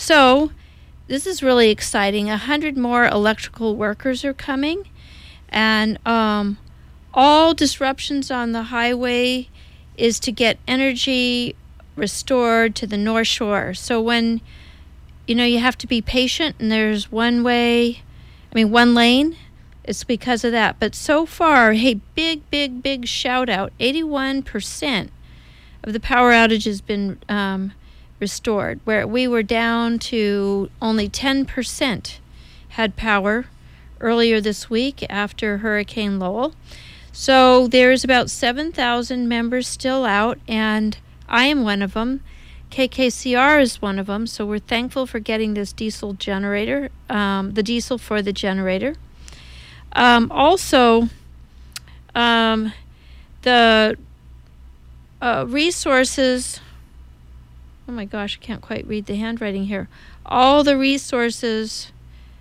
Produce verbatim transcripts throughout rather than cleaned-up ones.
so this is really exciting. A hundred more electrical workers are coming, and um, all disruptions on the highway is to get energy restored to the North Shore. So when, you know, you have to be patient and there's one way, I mean, one lane, it's because of that. But so far, hey, big, big, big shout out. eighty-one percent of the power outage has been um, restored, where we were down to only ten percent had power earlier this week after Hurricane Lowell. So there's about seven thousand members still out, and I am one of them. K K C R is one of them, so we're thankful for getting this diesel generator, um, the diesel for the generator. Um, also, um, the uh, resources, oh my gosh, I can't quite read the handwriting here. All the resources,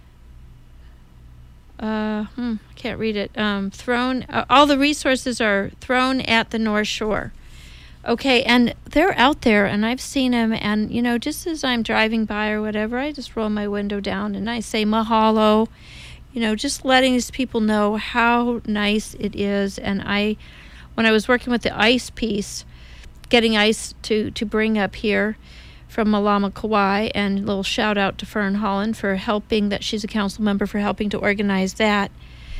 uh, hmm, I can't read it, um, thrown, uh, all the resources are thrown at the North Shore. Okay, and they're out there, and I've seen them, and, you know, just as I'm driving by or whatever, I just roll my window down and I say mahalo, you know, just letting these people know how nice it is. And I, when I was working with the ice piece, getting ice to, to bring up here from Malama Kauai, and a little shout out to Fern Holland for helping, that she's a council member, for helping to organize that.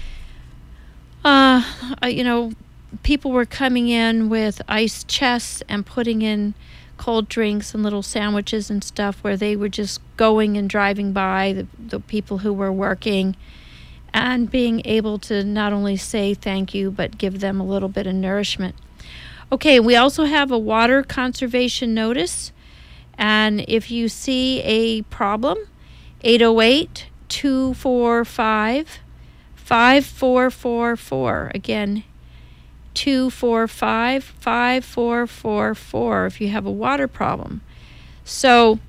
Uh, you know, people were coming in with ice chests and putting in cold drinks and little sandwiches and stuff, where they were just going and driving by the, the people who were working, and being able to not only say thank you, but give them a little bit of nourishment. Okay, we also have a water conservation notice, and if you see a problem, eight oh eight, two four five, five four four four. Again, two four five, five four four four if you have a water problem. So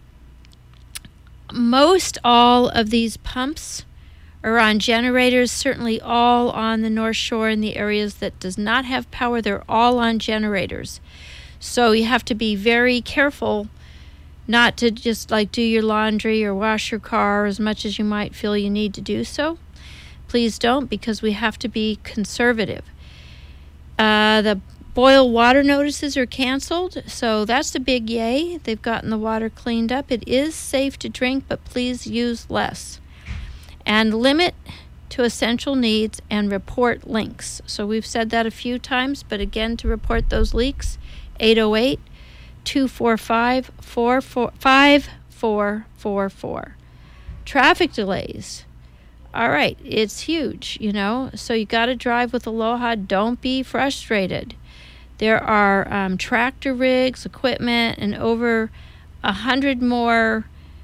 most all of these pumps are on generators, certainly all on the North Shore. In the areas that does not have power, they're all on generators. So you have to be very careful not to just like do your laundry or wash your car as much as you might feel you need to do so. Please don't, because we have to be conservative. Uh, the boil water notices are canceled, so that's a big yay. They've gotten the water cleaned up. It is safe to drink, but please use less. And limit to essential needs and report leaks. So we've said that a few times, but again, to report those leaks, eight oh eight, two four five, five four four four. Traffic delays. All right, it's huge, you know, so you got to drive with Aloha. Don't be frustrated. There are um, tractor rigs, equipment, and over a hundred more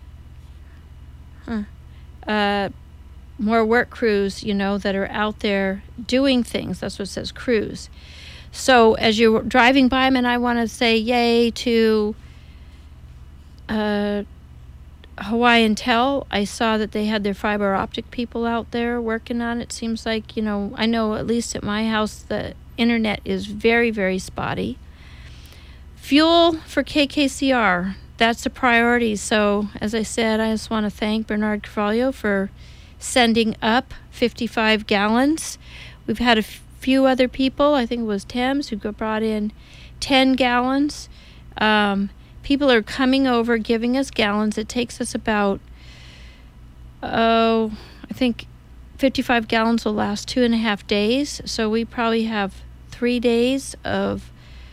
huh, uh, more work crews, you know, that are out there doing things. That's what it says, crews. So as you're driving by them, and I want to say yay to uh, Hawaiian Tel. I saw that they had their fiber optic people out there working on it. Seems like, you know, I know at least at my house the internet is very, very spotty. Fuel for K K C R, that's a priority. So as I said, I just want to thank Bernard Carvalho for sending up fifty-five gallons. We've had a few other people, I think it was Thames, who brought in ten gallons. Um, people are coming over, giving us gallons. It takes us about, oh, I think fifty-five gallons will last two and a half days. So we probably have three days of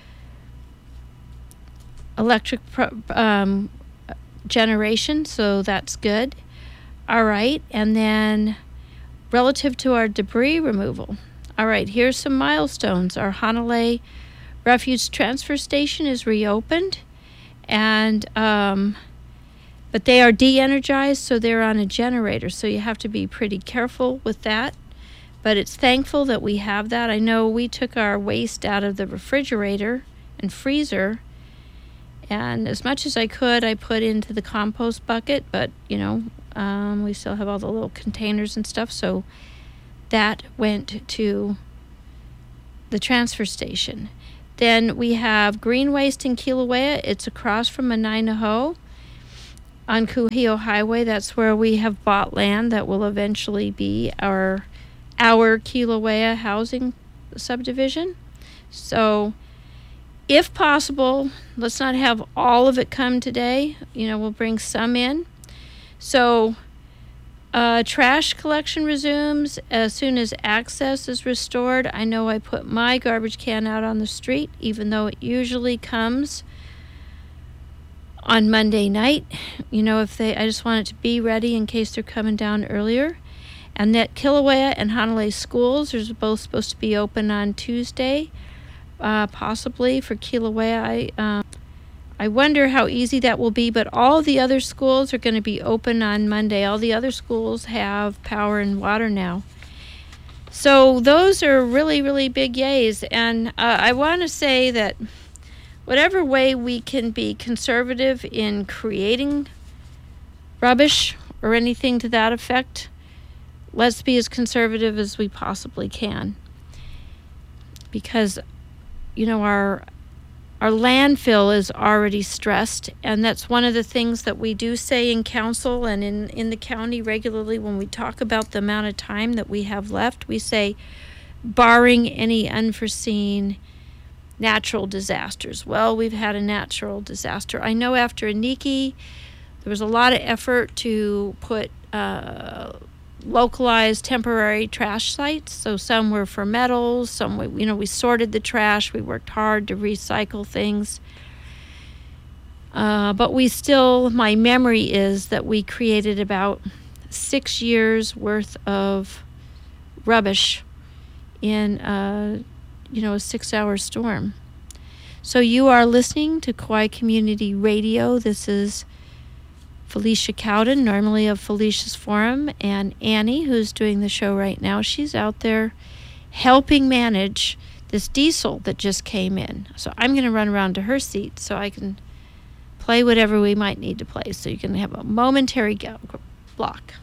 electric pro- um, generation, so that's good. All right, and then relative to our debris removal, all right, here's some milestones. Our Hanalei Refuge Transfer Station is reopened, and um, but they are de-energized, so they're on a generator, so you have to be pretty careful with that. But it's thankful that we have that. I know we took our waste out of the refrigerator and freezer, and as much as I could, I put into the compost bucket, but, you know, um, we still have all the little containers and stuff, so that went to the transfer station. Then we have green waste in Kilauea. It's across from Nanaho. on Kuhio Highway. That's where we have bought land that will eventually be our our Kilauea housing subdivision. So if possible, let's not have all of it come today. You know, we'll bring some in. So uh, trash collection resumes as soon as access is restored. I know I put my garbage can out on the street, even though it usually comes on Monday night. You know, if they, I just want it to be ready in case they're coming down earlier. And that Kilauea and Hanalei schools are both supposed to be open on Tuesday, uh, possibly for Kilauea. I, um, I wonder how easy that will be, but all the other schools are going to be open on Monday. All the other schools have power and water now. So those are really, really big yays. And uh, I want to say that whatever way we can be conservative in creating rubbish or anything to that effect, let's be as conservative as we possibly can. Because, you know, our our landfill is already stressed, and that's one of the things that we do say in council and in, in the county regularly when we talk about the amount of time that we have left. We say, barring any unforeseen natural disasters. Well, we've had a natural disaster. I know after Iniki, there was a lot of effort to put uh, localized temporary trash sites. So some were for metals, some, we, you know, we sorted the trash. We worked hard to recycle things. Uh, but we still, my memory is that we created about six years worth of rubbish in, uh, you know, a six-hour storm. So you are listening to Kauai Community Radio. This is Felicia Cowden, normally of Felicia's Forum, and Annie, who's doing the show right now. She's out there helping manage this diesel that just came in. So I'm going to run around to her seat so I can play whatever we might need to play. So you can have a momentary go- block.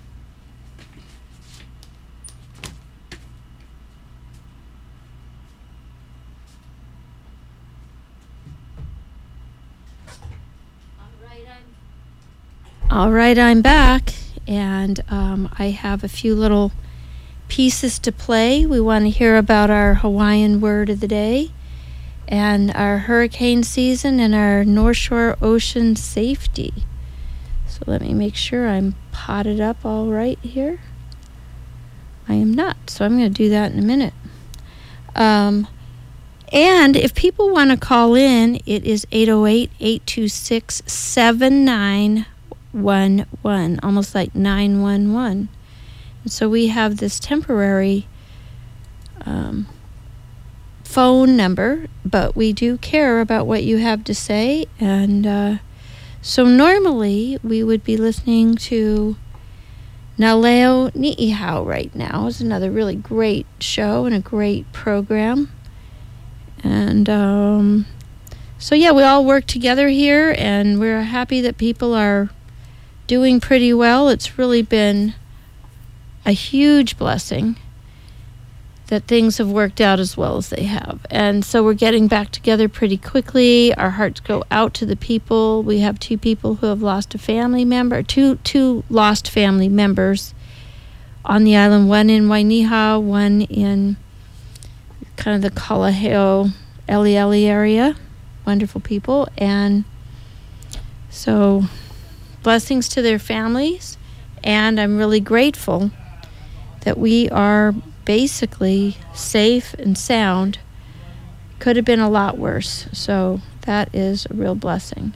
All right, I'm back, and um, I have a few little pieces to play. We want to hear about our Hawaiian word of the day and our hurricane season and our North Shore ocean safety. So let me make sure I'm potted up all right here. I am not, so I'm going to do that in a minute. Um, and if people want to call in, it is eight oh eight, eight two six, seven nine one one, almost like nine one one. And so we have this temporary um, phone number, but we do care about what you have to say. And uh, so normally we would be listening to Naleo Ni'ihau right now. It's another really great show and a great program. And um, so yeah, we all work together here, and we're happy that people are doing pretty well. It's really been a huge blessing that things have worked out as well as they have. And so we're getting back together pretty quickly. Our hearts go out to the people. We have two people who have lost a family member, two two lost family members on the island, one in Wainiha, one in kind of the Kalaheo, Elieli area. Wonderful people. And so blessings to their families, and I'm really grateful that we are basically safe and sound. Could have been a lot worse, so that is a real blessing.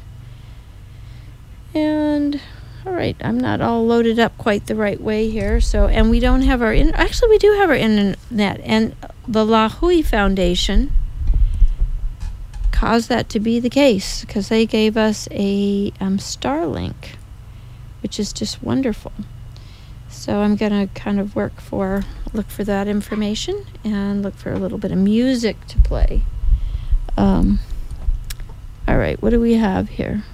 And all right, I'm not all loaded up quite the right way here, so and we don't have our in, actually we do have our internet, and the La Hui Foundation caused that to be the case because they gave us a um, Starlink, which is just wonderful. So I'm going to kind of work for, look for that information and look for a little bit of music to play. Um, all right, what do we have here?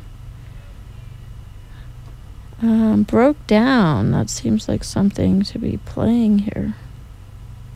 Um, broke down. That seems like something to be playing here.